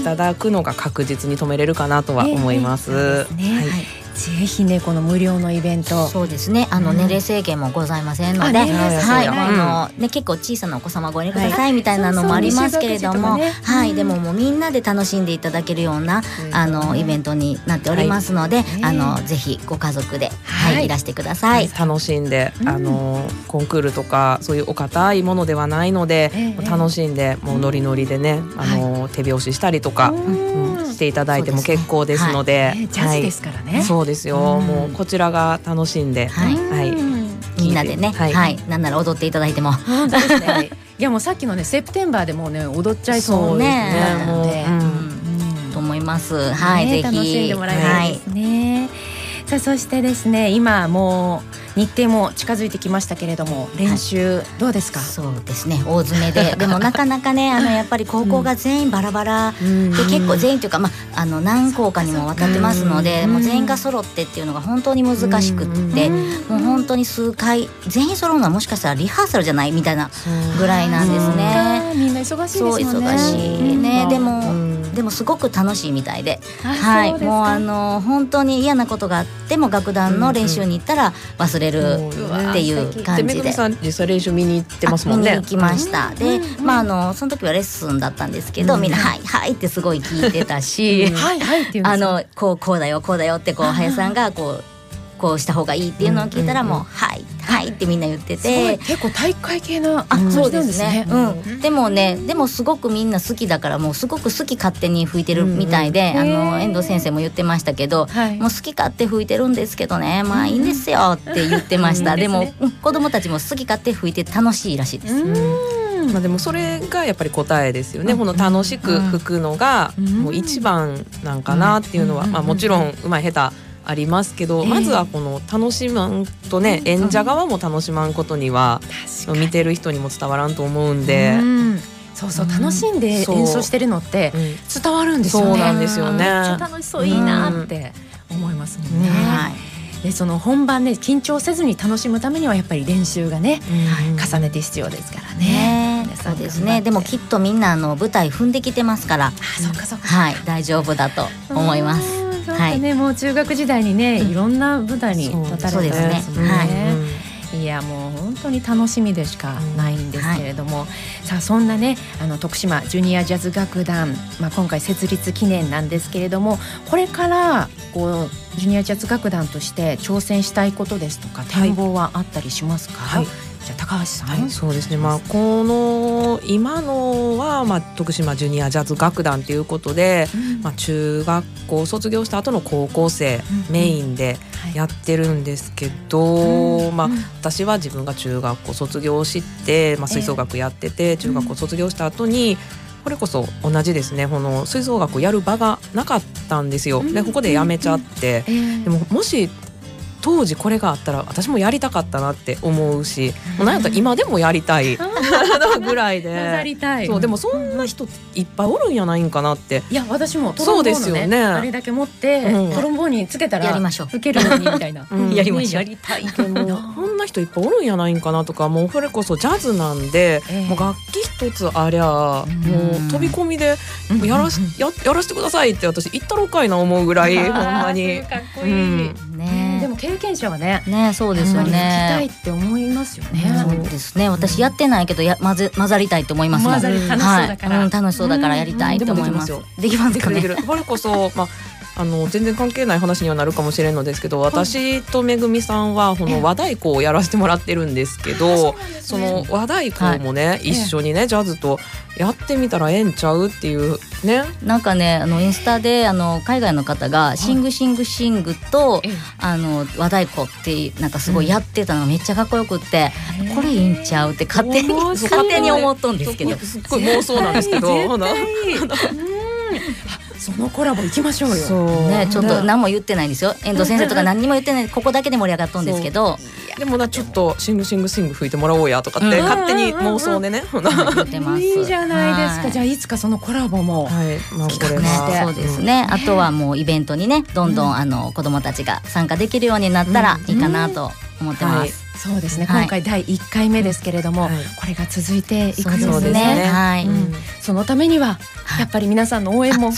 ただくのが確実に止めれるかなとは思います。 そうですね、はい、ぜひねこの無料のイベント、 そうですね、年齢制限もございませんので、結構小さなお子様ご入れくださいみたいなのもありますけれども、でももうみんなで楽しんでいただけるようなイベントになっておりますので、ぜひご家族で、いらしてください。 楽しんで、コンクールとかそういうお堅いものではないので、楽しんでもうノリノリでね、手拍子したりとか、していただいても結構ですので、 ジャズですからね。 そうですよ、もうこちらが楽しんで、 みんなでね、なんなら踊っていただいても、 いやもうさっきのねセプテンバーでもうね踊っちゃいそうねと思います。ぜひ楽しんでもらいたいですね。さあそしてですね、今もう日程も近づいてきましたけれども、練習どうですか？ そうですね、大詰めででもなかなかねやっぱり高校が全員バラバラで、結構全員というか、何校かにも渡ってますので、もう全員が揃ってっていうのが本当に難しくって、もう本当に数回全員揃うのはもしかしたらリハーサルじゃないみたいなぐらいなんですね。 みんな忙しいですもんね。 そう忙しいね。でもすごく楽しいみたいで、もう本当に嫌なことがあっても楽団の練習に行ったら忘れるっていう感じで。 めぐみさん実際練習見に行ってますもんね。 見に行きました。で、その時はレッスンだったんですけど、みんなはいはいってすごい聞いてたし、 はいはいって言うんですよ。 こうだよこうだよって林さんがこうした方がいいっていうのを聞いたら、もうはいはいってみんな言ってて、 結構体育会系なそうですね。でもすごくみんな好きだから、もうすごく好き勝手に吹いてるみたいで、遠藤先生も言ってましたけど、もう好き勝手吹いてるんですけどね、まあいいんですよって言ってました。でも子供たちも好き勝手吹いて楽しいらしいです。 でもそれがやっぱり答えですよね。この楽しく吹くのがもう一番なんかなっていうのは、もちろんうまい下手ありますけど、まずはこの楽しまんとね、演者側も楽しまんことには見てる人にも伝わらんと思うんで、 そう楽しんで演奏してるのって伝わるんですよね。 そうなんですよね。 めっちゃ楽しそう、いいなって思いますもんね。でその本番ね、緊張せずに楽しむためにはやっぱり練習がね、重ねて必要ですからね。 そうですね。でもきっとみんな舞台踏んできてますから、大丈夫だと思います。 もう中学時代にね、いろんな舞台に立たれてますもんね。いやもう本当に楽しみでしかないんですけれども、さあそんなね徳島ジュニアジャズ楽団、今回設立記念なんですけれども、これからジュニアジャズ楽団として挑戦したいことですとか展望はあったりしますか？じゃあ高橋さん。 そうですね、この今のは、徳島ジュニアジャズ楽団ということで、中学校卒業した後の高校生メインでやってるんですけど、私は自分が中学校卒業して、吹奏楽やってて、中学校卒業した後にこれこそ同じですね、この吹奏楽やる場がなかったんですよ。でここでやめちゃって、でももし当時これがあったら私もやりたかったなって思うし、なんやったら今でもやりたいぐらいでそう、でもそんな人いっぱいおるんやないんかなって。 いや私もトロンボーンのね、あれだけ持ってトロンボーンにつけたらやりましょう、 吹けるのにみたいなやりましょう、 やりたいこんな人いっぱいおるんやないんかなとか、もうそれこそジャズなんで、もう楽器一つありゃもう飛び込みでやらせてくださいって私言ったろかいな思うぐらいほんまにかっこいいでも経験者はね、 そうですよね、 やりたいって思いますよね。 そうですね、私やってないけど混ざりたいと思いますもん。 楽しそうだから、 楽しそうだからやりたいと思います。できますかね。 これこそ全然関係ない話にはなるかもしれんのですけど、私とめぐみさんはこの和太鼓をやらせてもらってるんですけど、その和太鼓もね、一緒にねジャズとやってみたらええんちゃうっていうね。 なんかねインスタで海外の方がシングシングシングと和太鼓ってなんかすごいやってたのがめっちゃかっこよくって、これいいんちゃうって勝手に思っとんですけど、 すっごい妄想なんですけどそのコラボ行きましょうよ。 ちょっと何も言ってないんですよ、遠藤先生とか何にも言ってない、ここだけで盛り上がっとんですけど、 でもちょっとシングシングシング吹いてもらおうやとかって勝手に妄想でね言ってます。 いいじゃないですか。じゃあいつかそのコラボも企画して、 そうですね、あとはもうイベントにねどんどん子どもたちが参加できるようになったらいいかなと思ってます。 そうですね、今回第1回目ですけれども、これが続いていくんですね。そのためにはやっぱり皆さんの応援も